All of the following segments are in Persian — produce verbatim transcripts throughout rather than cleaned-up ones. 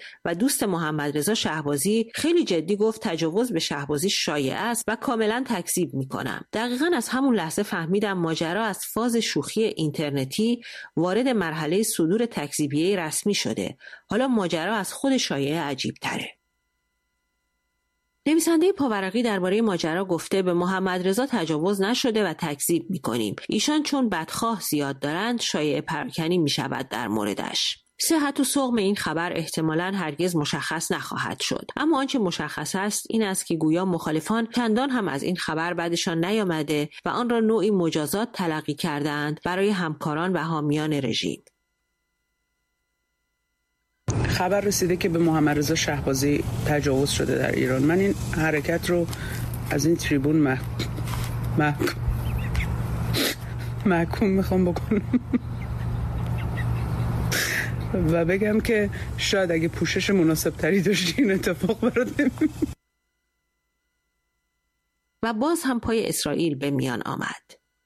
و دوست محمد رضا شهبازی خیلی جدی گفت تجاوز به شهبازی شایع است و کاملا تکذیب میکنم. دقیقاً از همون لحظه فهمیدم ماجرا از فاز شوخی اینترنتی وارد مرحله صدور تکذیبیه رسمی شده. حالا ماجرا از خود شایعه عجیب تره. نویسنده پاورقی درباره ماجرا گفته به محمد رضا تجاوز نشده و تکذیب میکنیم. ایشان چون بدخواه زیاد دارند شایعه پراکنی میشود در موردش. صحت و سقم این خبر احتمالاً هرگز مشخص نخواهد شد، اما آنچه مشخص است این است که گویا مخالفان چندان هم از این خبر بعدشان نیامده و آن را نوعی مجازات تلقی کردند برای همکاران و حامیان رژیم. خبر رسیده که به محمد رضا شهبازی تجاوز شده در ایران. من این حرکت رو از این تریبون مح... مح... محکوم میخوام بکنم و بگم که شاید اگه پوشش مناسب تری داشتی این اتفاق برات نمیفته. و باز هم پای اسرائیل به میان آمد.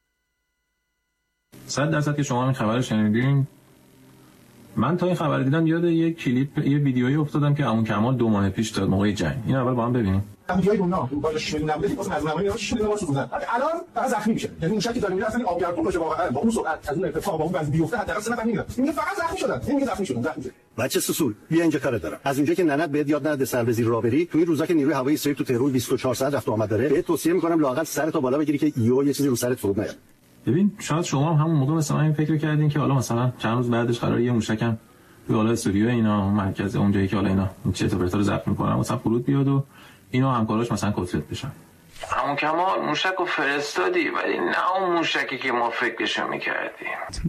صد درصد که شما این خبر شنیدین. من تا این خبر دیدم یاد یه کلیپ یه ویدیویی افتادم که عمو کمال دو ماه پیش داد موقع جنگ. این اول با هم ببینیم. ویدیوی اونا بالا شش میلیون نبوده واسه از نمایی شش میلیون واسه بودن. الان فقط زخمی میشه. یعنی اون شکی داره میره اصلا آبگردون باشه واقعا با اون سرعت از اون اتفاق با اون وزن بیفته حداقل سه نفر میمیرن. این فقط زخمی شدن. این میگه زخمی شدن. زخمی شدن. بچه سوسول بیا اینجا کار دارم. از اونجایی که ننت بهت یاد نده سر بزیر راه بری، تو این روزا که نیروی هوایی اسرائیل تو تهران بیست و چهار ساعت رفت و آمد داره، بهت توصیه میکنم لااقل سرتو بالا بگیری که ایو یه چیزی رو سرت فرود نیاد. ببین شاید شما هم همون موقع مثلا این فکر کردین که حالا مثلا چند روز بعدش قراره یه موشکم تو حالا استودیو اینا مرکز اونجایی که حالا اینا این چه اپراتور ضبط میکنن مثلا فرود بیاد و اینا همکاراش مثلا کتلت بشن. همون کمال موشک رو فرستادی ولی نه اون موشکی که ما فکرشو میکردیم.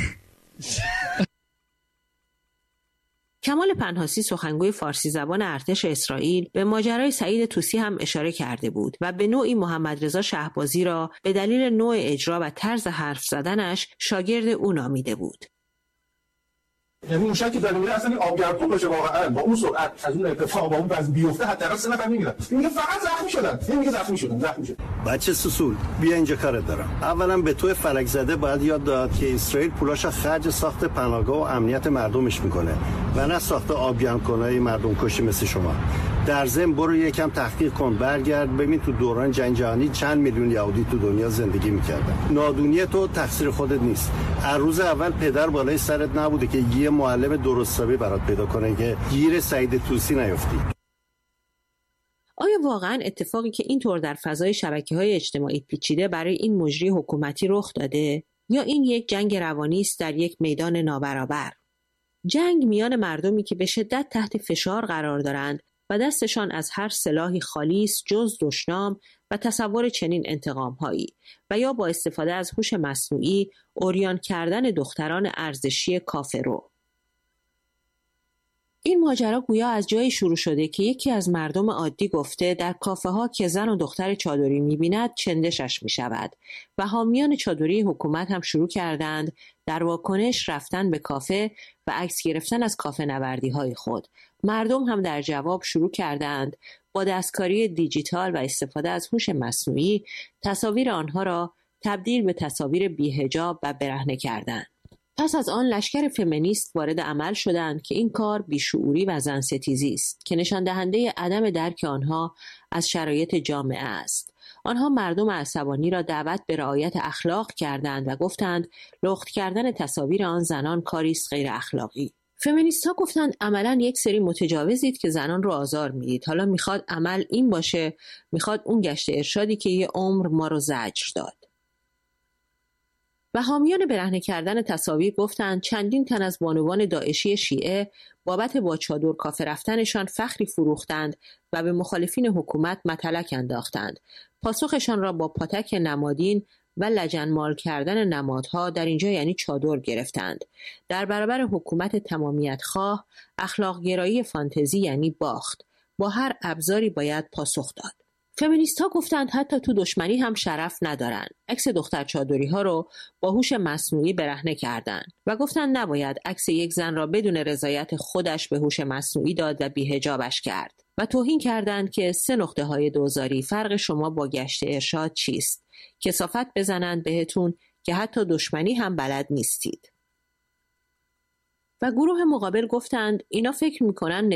کمال پنهاسی سخنگوی فارسی زبان ارتش اسرائیل به ماجرای سعید طوسی هم اشاره کرده بود و به نوعی محمد رضا شهبازی را به دلیل نوع اجرا و طرز حرف زدنش شاگرد او نامیده بود. یعنی اون شکی داره میره اصلا آبگردون باشه واقعا با اون سرعت از اون اتفاق با اون وزن بیفته حداقل سه نفر میمیرن. این میگه فقط زخمی شدن. این میگه زخمی شدن. زخمی شدن. بچه سوسول بیا اینجا کارت دارم. اولا به تو فلک زده باید یاد داد که اسرائیل پولاش خرج ساخت پناهگاه و امنیت مردمش میکنه و نه ساخت آبیانکنای مردم کشی مثل شما. در ضمن برو یکم تحقیق کن برگرد ببین تو دوران جنگ جهانی چند میلیون یهودی تو دنیا زندگی میکردن. نادونی تو تقصیر خودت نیست. از روز اول پدر بالای سرت نبوده که یه معلم درستابی برات پیدا کنه که گیر سعید طوسی نیفتی. آیا واقعا اتفاقی که اینطور در فضای شبکه‌های اجتماعی پیچیده برای این مجری حکومتی رخ داده یا این یک جنگ روانی است در یک میدان نابرابر؟ جنگ میان مردمی که به شدت تحت فشار قرار دارند و دستشان از هر سلاحی خالی است جز دشنام و تصور چنین انتقام‌هایی و یا با استفاده از هوش مصنوعی عریان کردن دختران ارزشی کافرو. این ماجرا گویا از جایی شروع شده که یکی از مردم عادی گفته در کافه ها که زن و دختر چادری می‌بیند چندشش می‌شود و حامیان چادری حکومت هم شروع کردند در واکنش رفتن به کافه و عکس گرفتن از کافه نوردی‌های خود. مردم هم در جواب شروع کردند با دستکاری دیجیتال و استفاده از هوش مصنوعی تصاویر آنها را تبدیل به تصاویر بی‌حجاب و برهنه کردند. پس از آن لشکر فمینیست وارد عمل شدند که این کار بیشعوری و زن‌ستیزی است که نشان دهنده عدم درک آنها از شرایط جامعه است. آنها مردم عصبانی را دعوت به رعایت اخلاق کردند و گفتند لخت کردن تصاویر آن زنان کاری است غیر اخلاقی. فمینیست‌ها گفتند عملاً یک سری متجاوزید که زنان رو آزار میدید. حالا میخواد عمل این باشه، میخواد اون گشت ارشادی که یه عمر ما رو زجر داد. و حامیان برهنه کردن تصاویر گفتند چندین تن از بانوان داعشی شیعه بابت با چادر کافه رفتنشان فخری فروختند و به مخالفین حکومت متلک انداختند. پاسخشان را با پاتک نمادین و لجنمال کردن نمادها در اینجا یعنی چادر گرفتند. در برابر حکومت تمامیت خواه اخلاق گرایی فانتزی یعنی باخت. با هر ابزاری باید پاسخ داد. فمینیست ها گفتند حتی تو دشمنی هم شرف ندارن. عکس دختر چادری ها رو با هوش مصنوعی برهنه کردند و گفتند نباید عکس یک زن را بدون رضایت خودش به هوش مصنوعی داد و بی‌حجابش کرد و توهین کردند که سه نقطه های دوزاری فرق شما با گشت ارشاد چیست؟ کثافت بزنند بهتون که حتی دشمنی هم بلد نیستید. و گروه مقابل گفتند اینا فکر میکنن